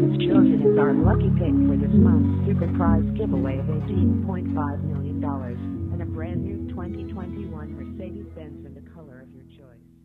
chosen as our lucky pick for this month's super prize giveaway of $18.5 million and a brand new 2021 Mercedes-Benz in the color of your choice.